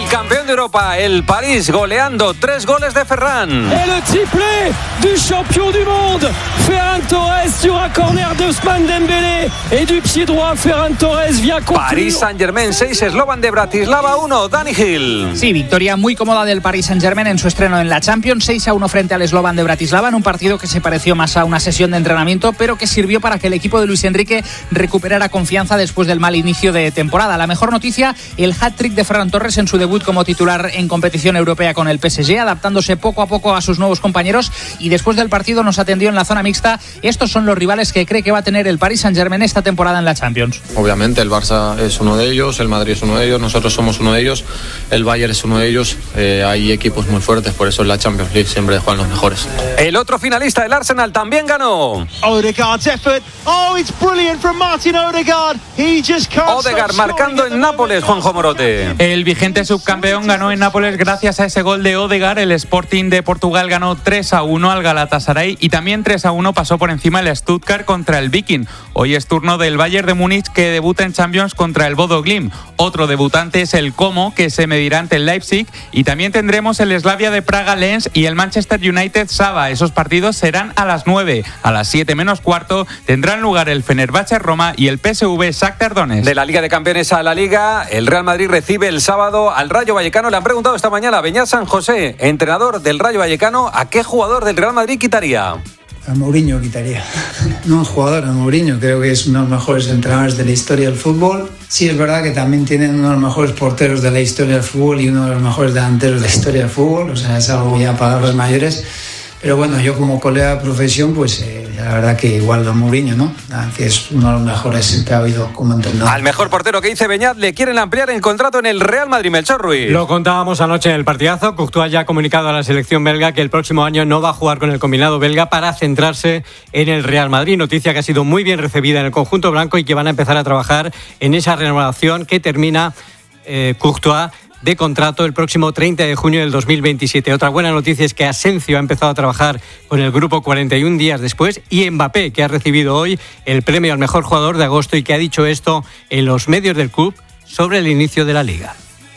campeón de Europa, el París, goleando 3 goles de Ferran. El triplé du champion du monde. Ferran Torres sur un corner de Ousmane Dembélé. Et du pied droit, Ferran Torres vient conclure. París Saint-Germain 6, Slovan de Bratislava 1. Dani Gil. Sí, victoria muy cómoda del Paris Saint-Germain en su estreno en la Champions, 6-1 frente al Slovan de Bratislava, en un partido que se pareció más a una sesión de entrenamiento, pero que sirvió para que el equipo de Luis Enrique recuperara confianza después del mal inicio de temporada. La mejor noticia, el hat-trick de Ferran Torres en su debut como titular en competición europea con el PSG, adaptándose poco a poco a sus nuevos compañeros, y después del partido nos atendió en la zona mixta. Estos son los rivales que cree que va a tener el Paris Saint-Germain esta temporada en la Champions. Obviamente el Barça es uno de ellos, el Madrid es uno de ellos, nosotros somos uno de ellos, el Bayern es uno de ellos. Hay equipos muy fuertes, por eso en la Champions League siempre juegan los mejores. El otro finalista, el Arsenal, también ganó. Odegaard's effort. Oh, it's brilliant from Martin Odegaard. He just can't. Odegaard marcando en Nápoles, Juanjo Morote. El vigente subcampeón ganó en Nápoles gracias a ese gol de Odegaard. El Sporting de Portugal ganó 3-1 al Galatasaray y también 3-1 pasó por encima el Stuttgart contra el Viking. Hoy es turno del Bayern de Múnich, que debuta en Champions contra el Bodo Glimt. Otro debutante es el Como, que se medirá ante el Leipzig, y también tendremos el Slavia de Praga Lens y el Manchester United Saba. Esos partidos serán a las 9. A las 7 menos cuarto tendrán lugar el Fenerbahce Roma y el PSV Shakhtar Donetsk. De la Liga de Campeones a la Liga, el Real Madrid recibe el sábado al Rayo Vallecano. Le han preguntado esta mañana a Beñat San José, entrenador del Rayo Vallecano, ¿a qué jugador del Real Madrid quitaría? A Mourinho quitaría. No, jugador, a Mourinho. Creo que es uno de los mejores entrenadores de la historia del fútbol. Sí, es verdad que también tienen uno de los mejores porteros de la historia del fútbol y uno de los mejores delanteros de la historia del fútbol. O sea, es algo ya palabras mayores. Pero bueno, yo como colega de profesión, pues la verdad que igual a Mourinho, ¿no? Que es uno de los mejores que ha habido como entrenador. Al mejor portero que dice Beñat, le quieren ampliar el contrato en el Real Madrid. Melchor Ruiz. Lo contábamos anoche en el partidazo. Courtois ya ha comunicado a la selección belga que el próximo año no va a jugar con el combinado belga para centrarse en el Real Madrid. Noticia que ha sido muy bien recibida en el conjunto blanco y que van a empezar a trabajar en esa renovación que termina Courtois de contrato el próximo 30 de junio del 2027. Otra buena noticia es que Asensio ha empezado a trabajar con el grupo 41 días después, y Mbappé, que ha recibido hoy el premio al mejor jugador de agosto y que ha dicho esto en los medios del club sobre el inicio de la Liga.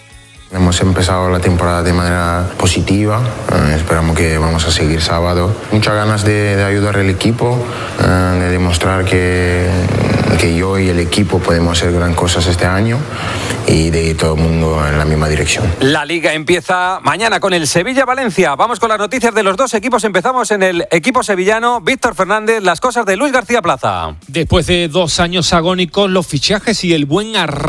Hemos empezado la temporada de manera positiva, esperamos que vamos a seguir sábado. Muchas ganas de ayudar al equipo, de demostrar que yo y el equipo podemos hacer gran cosas este año y de ir todo el mundo en la misma dirección. La Liga empieza mañana con el Sevilla-Valencia. Vamos con las noticias de los dos equipos. Empezamos en el equipo sevillano. Víctor Fernández, las cosas de Luis García Plaza. Después de 2 años agónicos, los fichajes y el buen arranque